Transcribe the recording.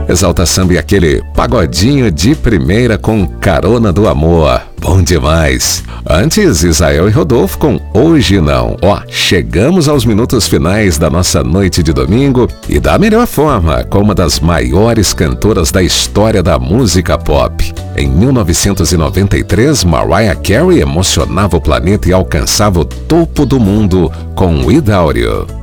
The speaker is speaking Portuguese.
Exalta Samba e aquele pagodinho de primeira com Carona do Amor. Bom demais. Antes, Israel e Rodolfo com Hoje Não. Chegamos aos minutos finais da nossa noite de domingo e da melhor forma, com uma das maiores cantoras da história da música pop. Em 1993, Mariah Carey emocionava o planeta e alcançava o topo do mundo com Without You.